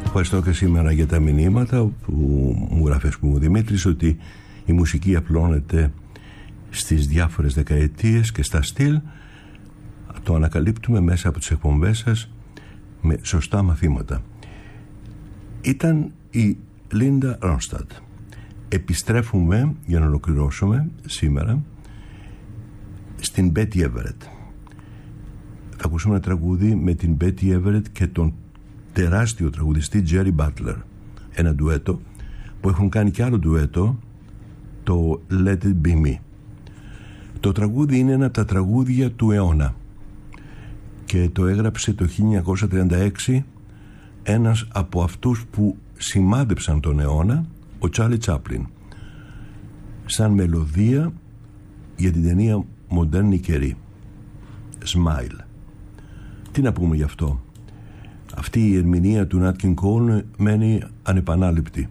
Ευχαριστώ και σήμερα για τα μηνύματα που μου γράφει ο Δημήτρης, ότι η μουσική απλώνεται στις διάφορες δεκαετίες και στα στυλ. Το ανακαλύπτουμε μέσα από τις εκπομπές σας με σωστά μαθήματα. Ήταν η Λίντα Ρόνσταντ. Επιστρέφουμε για να ολοκληρώσουμε σήμερα στην Betty Everett. Θα ακούσουμε ένα τραγούδι με την Betty Everett και τον τεράστιο τραγουδιστή Jerry Butler. Ένα ντουέτο που έχουν κάνει κι άλλο ντουέτο, το Let It Be Me. Το τραγούδι είναι ένα από τα τραγούδια του αιώνα και το έγραψε το 1936 ένας από αυτούς που σημάδεψαν τον αιώνα, ο Τσάρλι Τσάπλιν, σαν μελωδία για την ταινία Μοντέρνη καιρή, Smile. Τι να πούμε γι' αυτό? Αυτή η ερμηνεία του Nat King Cole μένει ανεπανάληπτη.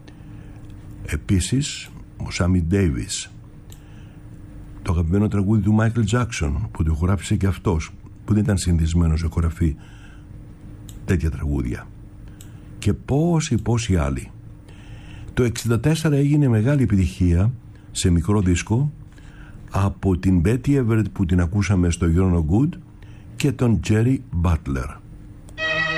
Επίσης ο Σάμι Ντέιβις, το αγαπημένο τραγούδι του Μάικλ Τζάκσον που το γράψε και αυτός, που δεν ήταν συνηθισμένος σε χωραφή τέτοια τραγούδια, και πόσοι άλλοι. Το 1964 έγινε μεγάλη επιτυχία σε μικρό δίσκο από την Betty Everett που την ακούσαμε στο You're No Good και τον Jerry Butler.